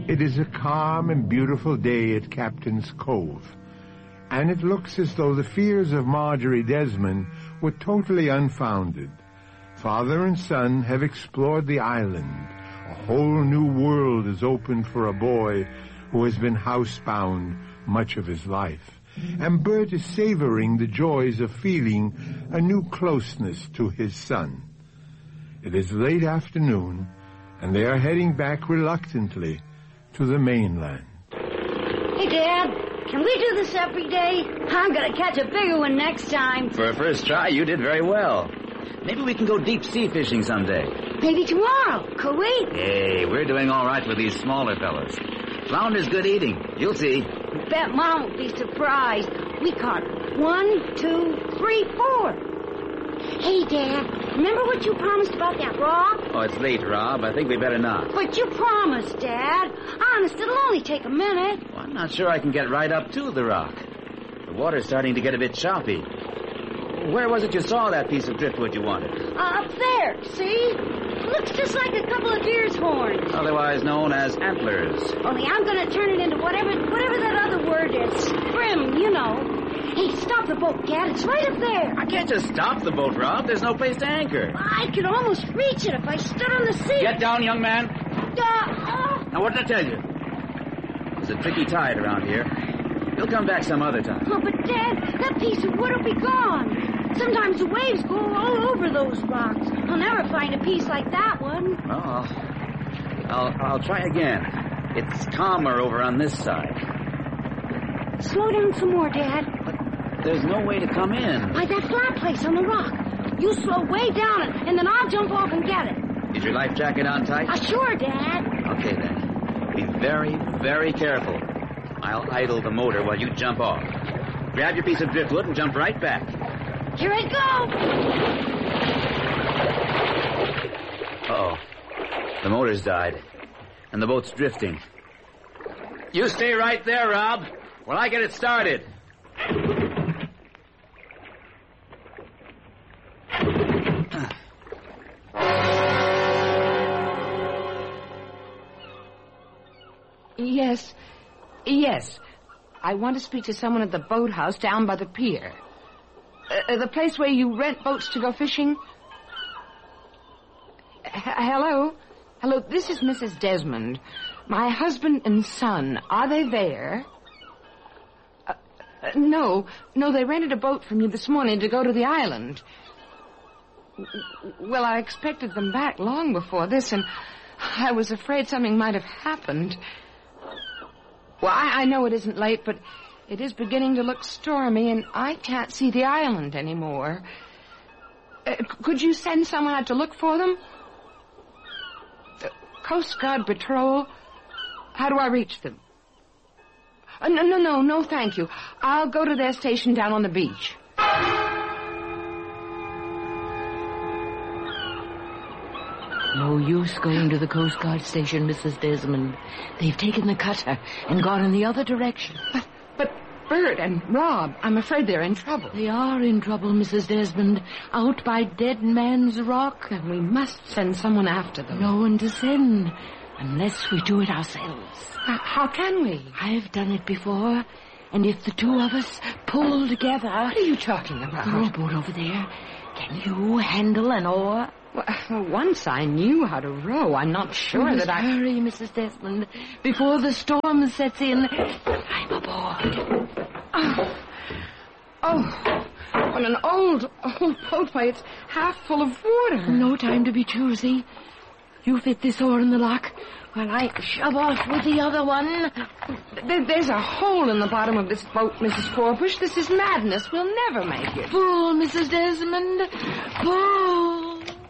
It is a calm and beautiful day at Captain's Cove, and it looks as though the fears of Marjorie Desmond were totally unfounded. Father and son have explored the island. A whole new world is opened for a boy who has been housebound much of his life. And Bert is savoring the joys of feeling a new closeness to his son. It is late afternoon, and they are heading back reluctantly to the mainland. Hey, Dad, can we do this every day? I'm going to catch a bigger one next time. For a first try, you did very well. Maybe we can go deep sea fishing someday. Maybe tomorrow. Could we? Hey, we're doing all right with these smaller fellas. Flounder's good eating. You'll see. Bet Mom will be surprised. We caught 1, 2, 3, 4. Hey, Dad, remember what you promised about that rock? Oh, it's late, Rob. I think we better not. But you promised, Dad. Honest, it'll only take a minute. Well, I'm not sure I can get right up to the rock. The water's starting to get a bit choppy. Where was it you saw that piece of driftwood you wanted? Up there, see? Looks just like a couple of deer's horns. Otherwise known as antlers. Only I'm going to turn it into whatever that other word is. Brim, you know. Hey, stop the boat, Dad. It's right up there. I can't just stop the boat, Rob. There's no place to anchor. I could almost reach it if I stood on the seat. Get down, young man. Now, what did I tell you? There's a tricky tide around here. He'll come back some other time. Oh, but Dad, that piece of wood will be gone. Sometimes the waves go all over those rocks. I'll never find a piece like that one. Oh, I'll try again. It's calmer over on this side. Slow down some more, Dad. But there's no way to come in. By that flat place on the rock. You slow way down it, and then I'll jump off and get it. Is your life jacket on tight? Sure, Dad. Okay, then. Be very, very careful. I'll idle the motor while you jump off. Grab your piece of driftwood and jump right back. Here I go. Uh-oh. The motor's died, and the boat's drifting. You stay right there, Rob, while I get it started. Yes. I want to speak to someone at the boathouse down by the pier. The place where you rent boats to go fishing? Hello? Hello, this is Mrs. Desmond. My husband and son, are they there? No, they rented a boat from you this morning to go to the island. Well, I expected them back long before this, and I was afraid something might have happened. Well, I know it isn't late, but it is beginning to look stormy, and I can't see the island anymore. Could you send someone out to look for them? Coast Guard Patrol? How do I reach them? No, thank you. I'll go to their station down on the beach. No use going to the Coast Guard station, Mrs. Desmond. They've taken the cutter and gone in the other direction. But Bert and Rob, I'm afraid they're in trouble. They are in trouble, Mrs. Desmond. Out by Dead Man's Rock. And we must send someone after them. No one to send, unless we do it ourselves. How can we? I've done it before. And if the two of us pull together... What are you talking about? The rowboat over there. Can you handle an oar? Well, once I knew how to row. I'm not sure that I... Hurry, Mrs. Desmond. Before the storm sets in, I'm aboard. Well, an old boatway. It's half full of water. No time to be choosy. You fit this oar in the lock while I shove off with the other one. There's a hole in the bottom of this boat, Mrs. Forbush. This is madness. We'll never make it. Pull, Mrs. Desmond. Pull.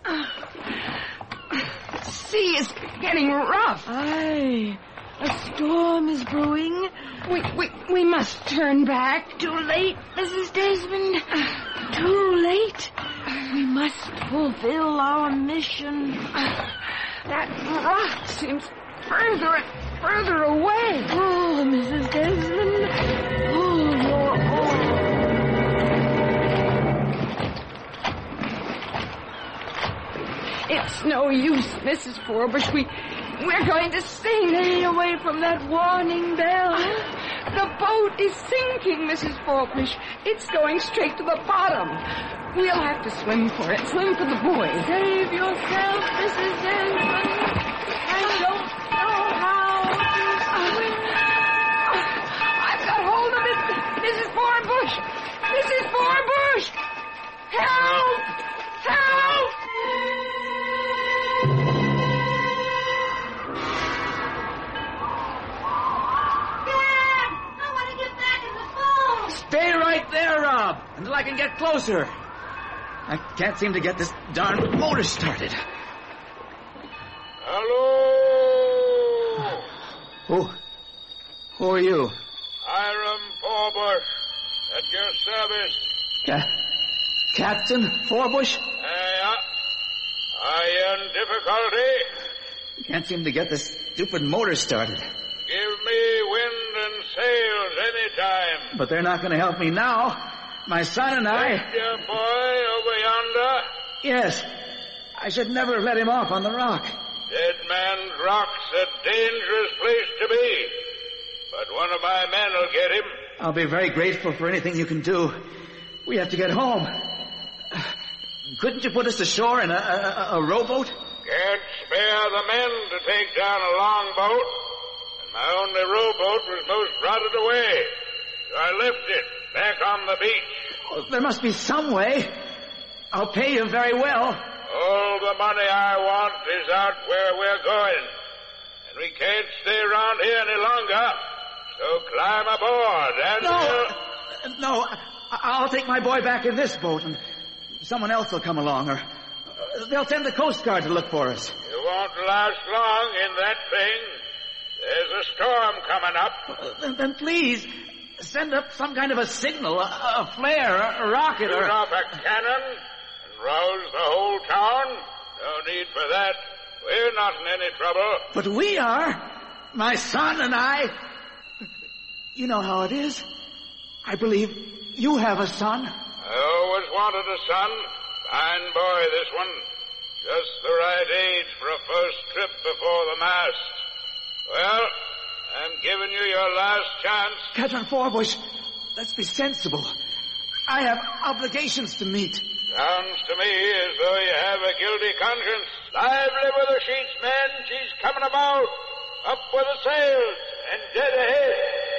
The sea is getting rough. Aye. A storm is brewing. We must turn back. Too late, Mrs. Desmond. Too late. We must fulfill our mission. That rock seems further and further away. Pull, Mrs. Desmond. Pull your oar. It's no use, Mrs. Forbush. We're going to sink. Stay away from that warning bell. The boat is sinking, Mrs. Forbush. It's going straight to the bottom. We'll have to swim for it. Swim for the boy. Save yourself, Mrs. Desmond. I don't know how to swim. I've got hold of it. Mrs. Forbush! Mrs. Forbush! Help! Help! Dad! I want to get back in the boat! Stay right there, Rob, until I can get closer. I can't seem to get this darn motor started. Hello! Who are you? Hiram Forbush, at your service. Captain Forbush? Are you in difficulty? Can't seem to get this stupid motor started. Give me wind and sails any time. But they're not going to help me now. My son and I... Is your boy over yonder? Yes. I should never have let him off on the rock. Dead Man's Rock's a dangerous place to be. But one of my men will get him. I'll be very grateful for anything you can do. We have to get home. Couldn't you put us ashore in a rowboat? Can't spare the men to take down a longboat. And my only rowboat was most rotted away. So I left it back on the beach. Well, there must be some way. I'll pay you very well. All the money I want is out where we're going. And we can't stay around here any longer. So climb aboard and... No, I'll take my boy back in this boat, and someone else will come along, or they'll send the Coast Guard to look for us. You won't last long in that thing. There's a storm coming up. Then please, send up some kind of a signal, a flare, a rocket, Shoot or... off a cannon and rouse the whole town. No need for that. We're not in any trouble. But we are. My son and I. You know how it is. I believe you have a son. I always wanted a son. Fine boy, this one. Just the right age for a first trip before the mast. Well, I'm giving you your last chance. Captain Forbush, let's be sensible. I have obligations to meet. Sounds to me as though you have a guilty conscience. Lively with the sheets, men. She's coming about. Up with the sails and dead ahead.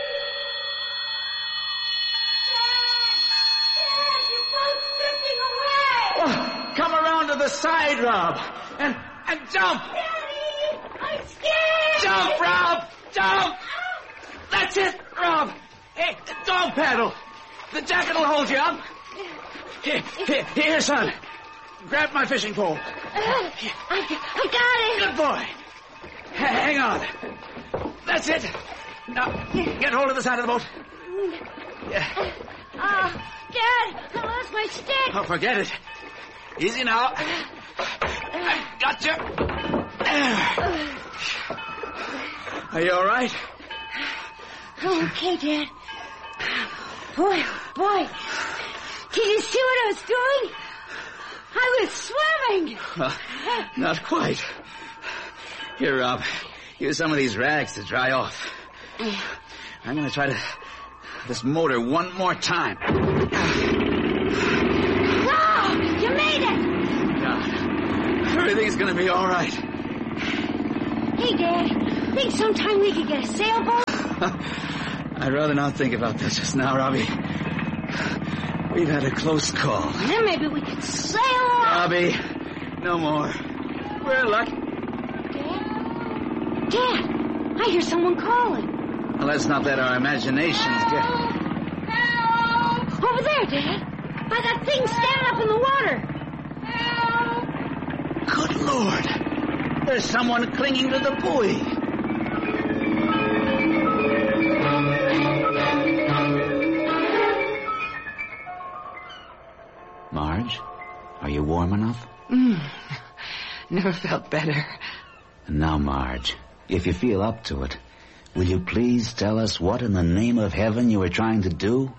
Dad, your boat's drifting away! Oh, come around to the side, Rob, and jump. Daddy, I'm scared! Jump, Rob! Jump! That's it, Rob. Hey, dog paddle. The jacket will hold you up. Here, son. Grab my fishing pole. I got it! Good boy. Hang on. That's it. Now, get hold of the side of the boat. Yeah. Dad, I lost my stick! Oh, forget it. Easy now. I've got you. There. Are you all right? Okay, Dad. Boy, did you see what I was doing? I was swimming! Well, not quite. Here, Rob. Use some of these rags to dry off. I'm going to try this motor one more time. Wow! You made it! God, everything's going to be all right. Hey, Dad, think sometime we could get a sailboat? I'd rather not think about this just now, Robbie. We've had a close call. Then maybe we could sail off. Robbie, no more. We're lucky. Dad, I hear someone calling. Well, let's not let our imaginations get... Help! Over there, Dad. By that thing standing up in the water. Help! Good Lord. There's someone clinging to the buoy. Marge, are you warm enough? Never felt better. Now, Marge, if you feel up to it, will you please tell us what in the name of heaven you were trying to do?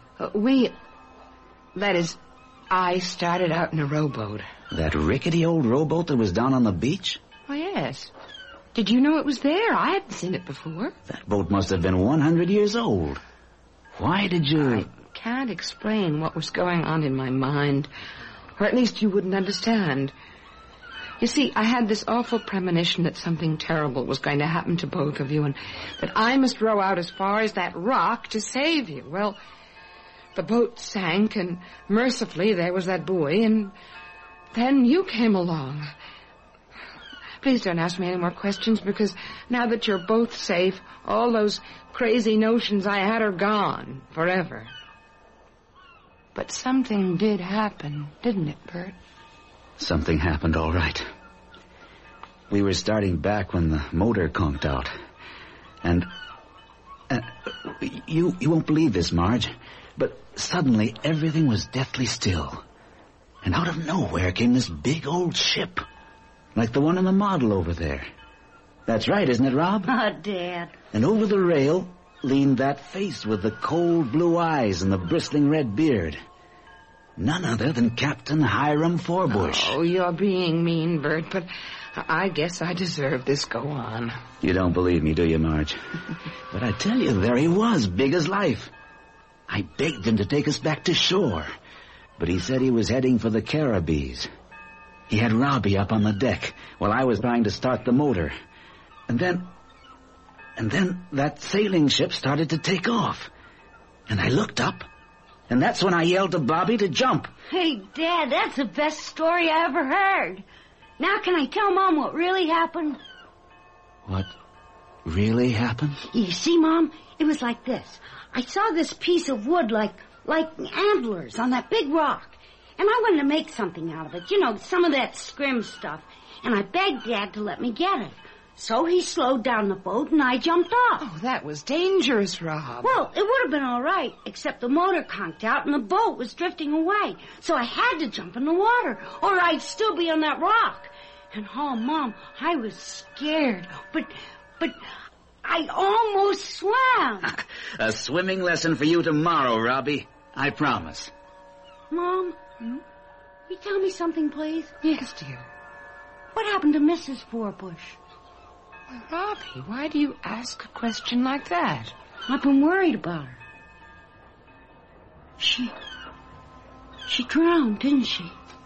I started out in a rowboat. That rickety old rowboat that was down on the beach? Oh, yes. Did you know it was there? I hadn't seen it before. That boat must have been 100 years old. Why did you... I can't explain what was going on in my mind. Or at least you wouldn't understand. You see, I had this awful premonition that something terrible was going to happen to both of you, and that I must row out as far as that rock to save you. Well, the boat sank, and mercifully there was that buoy, and then you came along. Please don't ask me any more questions, because now that you're both safe, all those crazy notions I had are gone forever. But something did happen, didn't it, Bert? Something happened, all right. We were starting back when the motor conked out. And... you won't believe this, Marge, but suddenly everything was deathly still. And out of nowhere came this big old ship, like the one in the model over there. That's right, isn't it, Rob? Oh, Dad. And over the rail leaned that face with the cold blue eyes and the bristling red beard. None other than Captain Hiram Forbush. Oh, you're being mean, Bert, but I guess I deserve this. Go on. You don't believe me, do you, Marge? But I tell you, there he was, big as life. I begged him to take us back to shore, but he said he was heading for the Caribbees. He had Robbie up on the deck while I was trying to start the motor. And then that sailing ship started to take off. And I looked up, and that's when I yelled to Bobby to jump. Hey, Dad, that's the best story I ever heard. Now can I tell Mom what really happened? What really happened? You see, Mom, it was like this. I saw this piece of wood like antlers on that big rock. And I wanted to make something out of it. You know, some of that scrim stuff. And I begged Dad to let me get it. So he slowed down the boat and I jumped off. Oh, that was dangerous, Rob. Well, it would have been all right, except the motor conked out and the boat was drifting away. So I had to jump in the water, or I'd still be on that rock. And, oh, Mom, I was scared. But I almost swam. A swimming lesson for you tomorrow, Robbie. I promise. Mom, will you tell me something, please? Yes, dear. What happened to Mrs. Forbush? Well, Robbie, why do you ask a question like that? I've been worried about her. She drowned, didn't she?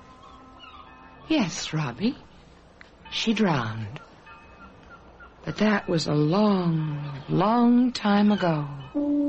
Yes, Robbie. She drowned. But that was a long, long time ago.